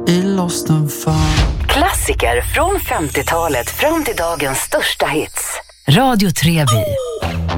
i lost and found. Klassiker från 50-talet fram till dagens största hits. Radio Trevi.